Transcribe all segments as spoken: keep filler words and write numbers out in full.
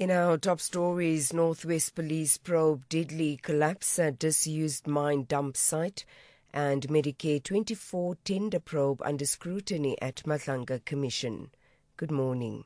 In our top stories, Northwest Police probe deadly collapse at disused mine dump site, and Medicare twenty-four tender probe under scrutiny at Madlanga Commission. Good morning.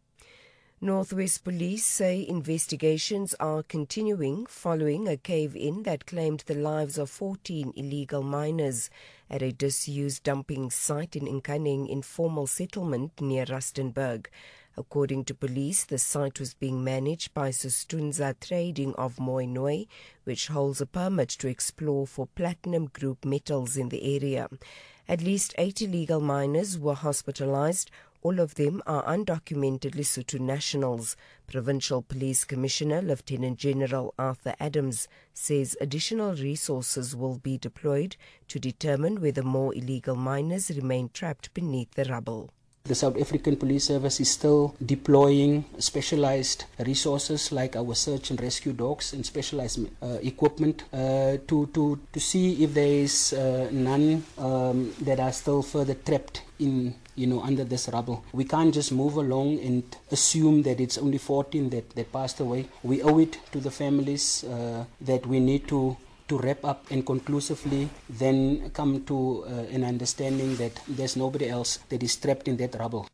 Northwest Police say investigations are continuing following a cave-in that claimed the lives of fourteen illegal miners at a disused dumping site in Nkaneng informal settlement near Rustenburg. According to police, the site was being managed by Sustunza Trading of Mooinooi, which holds a permit to explore for platinum group metals in the area. At least eight illegal miners were hospitalized. All of them are undocumented Lesotho nationals. Provincial Police Commissioner Lieutenant General Arthur Adams says additional resources will be deployed to determine whether more illegal miners remain trapped beneath the rubble. The South African Police Service is still deploying specialized resources like our search and rescue dogs and specialized uh, equipment uh, to, to, to see if there is uh, none um, that are still further trapped in, you know, under this rubble. We can't just move along and assume that it's only fourteen that, that passed away. We owe it to the families uh, that we need to to wrap up and conclusively then come to uh, an understanding that there's nobody else that is trapped in that rubble.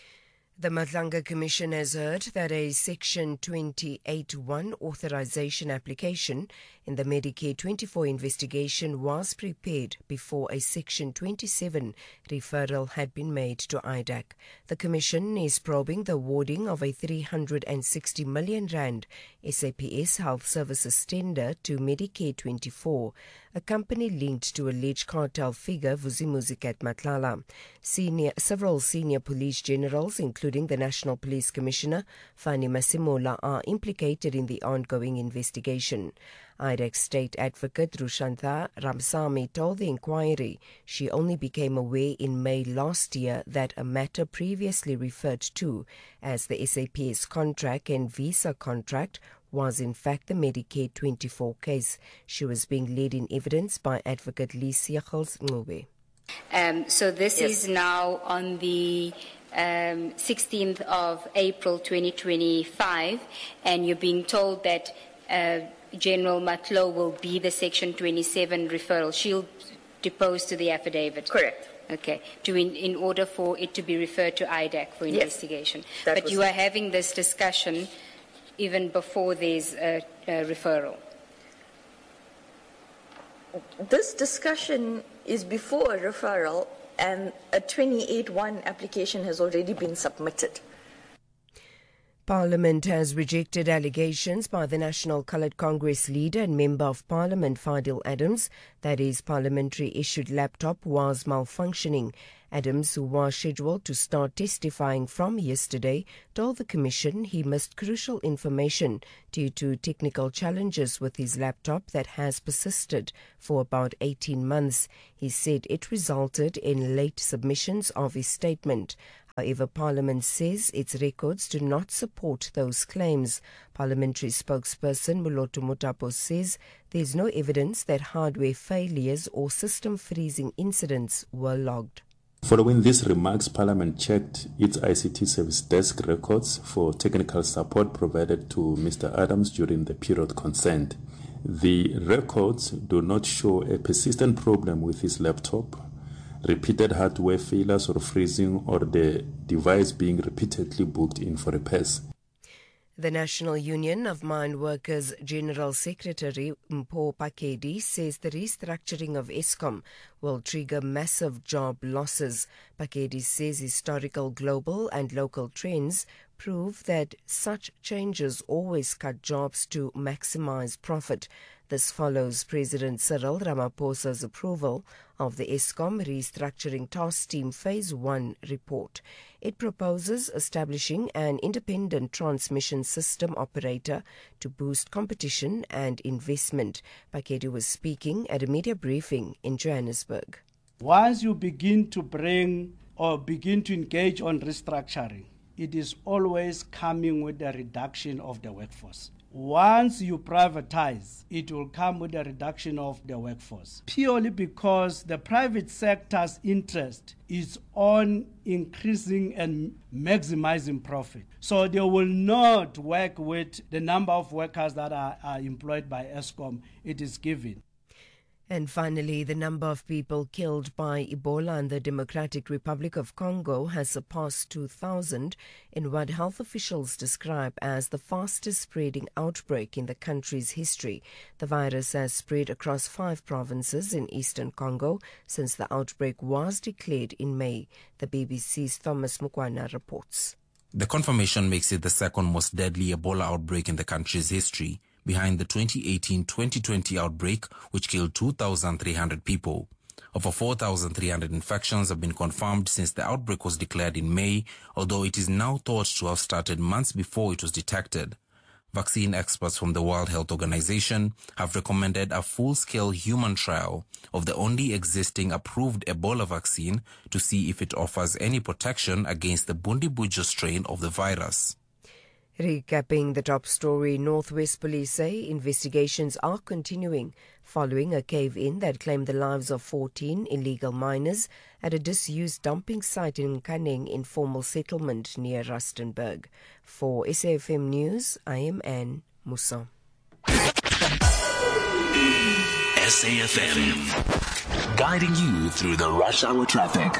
The Madlanga Commission has heard that a Section twenty-eight one authorization application in the Medicare twenty-four investigation was prepared before a Section twenty-seven referral had been made to I D A C. The Commission is probing the awarding of a three hundred sixty million rand S A P S Health Services tender to Medicare twenty-four, a company linked to alleged cartel figure Vusimuzik at Matlala. Senior, several senior police generals, including the National Police Commissioner, Fani Masimola, are implicated in the ongoing investigation. I D A C State Advocate Rushantha Ramsamy told the inquiry she only became aware in May last year that a matter previously referred to as the S A P S contract and visa contract was in fact the Medicare twenty-four case. She was being led in evidence by Advocate Lee Siegels Ngube. Um, so this yes. is now on the um, sixteenth of April twenty twenty-five, and you're being told that uh, General Matlo will be the Section twenty-seven referral. She'll depose to the affidavit. Correct. Okay. To in, in order for it to be referred to I D A C for yes. investigation. But you are having this discussion even before there's a, a referral. This discussion is before a referral, and a twenty-eight one application has already been submitted. Parliament has rejected allegations by the National Coloured Congress leader and Member of Parliament Fadil Adams that his parliamentary-issued laptop was malfunctioning. Adams, who was scheduled to start testifying from yesterday, told the Commission he missed crucial information due to technical challenges with his laptop that has persisted for about eighteen months. He said it resulted in late submissions of his statement. However, Parliament says its records do not support those claims. Parliamentary spokesperson Moloto Mutapo says there is no evidence that hardware failures or system freezing incidents were logged. Following these remarks, Parliament checked its I C T service desk records for technical support provided to Mister Adams during the period concerned. The records do not show a persistent problem with his laptop, repeated hardware failures or freezing, or the device being repeatedly booked in for repairs. The National Union of Mine Workers General Secretary Mpho Pakedi says the restructuring of Eskom will trigger massive job losses. Pakedi says historical global and local trends prove that such changes always cut jobs to maximize profit. This follows President Cyril Ramaphosa's approval of the Eskom Restructuring Task Team Phase one report. It proposes establishing an independent transmission system operator to boost competition and investment. Pakedi was speaking at a media briefing in Johannesburg. Once you begin to bring or begin to engage on restructuring, it is always coming with a reduction of the workforce. once you privatize, it will come with a reduction of the workforce, purely because the private sector's interest is on increasing and maximizing profit. So they will not work with the number of workers that are, are employed by Eskom. It is given. And finally, the number of people killed by Ebola in the Democratic Republic of Congo has surpassed two thousand in what health officials describe as the fastest spreading outbreak in the country's history. The virus has spread across five provinces in eastern Congo since the outbreak was declared in May. The B B C's Thomas Mukwana reports. The confirmation makes it the second most deadly Ebola outbreak in the country's history, behind the twenty eighteen twenty twenty outbreak, which killed two thousand three hundred people. Over four thousand three hundred infections have been confirmed since the outbreak was declared in May, although it is now thought to have started months before it was detected. Vaccine experts from the World Health Organization have recommended a full-scale human trial of the only existing approved Ebola vaccine to see if it offers any protection against the Bundibugyo strain of the virus. Recapping the top story, Northwest Police say investigations are continuing following a cave-in that claimed the lives of fourteen illegal miners at a disused dumping site in Kaneng informal settlement near Rustenburg. For S A F M News, I am Anne Musa. S A F M, guiding you through the rush hour traffic.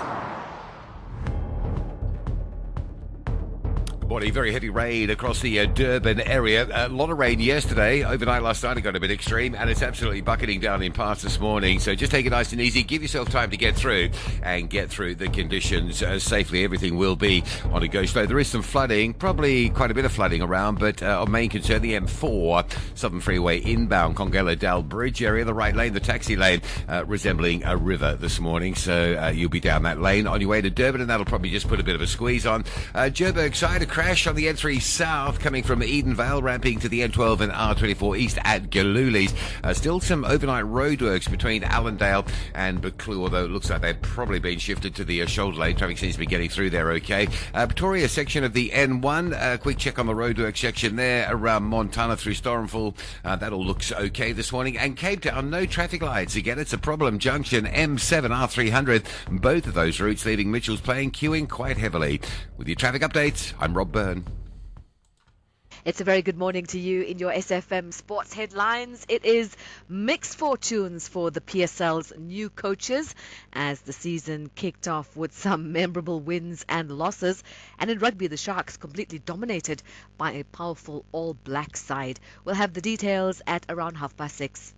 Morning, very heavy rain across the uh, Durban area. A lot of rain yesterday. Overnight last night it got a bit extreme, and it's absolutely bucketing down in parts this morning. So just take it nice and easy. Give yourself time to get through and get through the conditions uh, safely. Everything will be on a go slow. There is some flooding, probably quite a bit of flooding around, but uh, our main concern, the M four, Southern Freeway inbound, Congela Dal Bridge area, the right lane, the taxi lane, uh, resembling a river this morning. So uh, you'll be down that lane on your way to Durban, and that'll probably just put a bit of a squeeze on. Uh, Joburg side, a crash on the N three South coming from Edenvale, ramping to the N twelve and R twenty-four East at Galulis. Uh, still some overnight roadworks between Allendale and Buccleuch, although it looks like they've probably been shifted to the uh, shoulder lane. Traffic seems to be getting through there okay. Uh, Pretoria section of the N one, a uh, quick check on the roadwork section there around Montana through Stormful. Uh, that all looks okay this morning. And Cape Town, no traffic lights. Again, it's a problem junction, M seven, R three hundred. Both of those routes leaving Mitchell's Plain queuing quite heavily. With your traffic updates, I'm Rob Byrne. It's a very good morning to you in your S F M sports headlines. It is mixed fortunes for the P S L's new coaches as the season kicked off with some memorable wins and losses. And in rugby, the Sharks completely dominated by a powerful All Black side. We'll have the details at around half past six.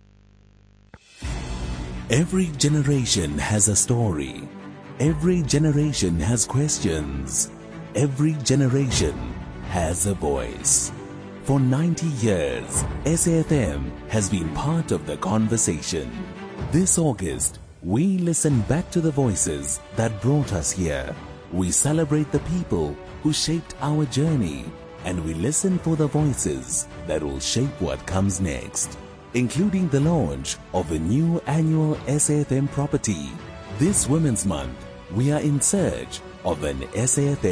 Every generation has a story. Every generation has questions. Every generation has a voice. For ninety years, S A F M has been part of the conversation. This August, we listen back to the voices that brought us here. We celebrate the people who shaped our journey, and we listen for the voices that will shape what comes next, including the launch of a new annual S A F M property. This Women's Month, we are in search of an S A F M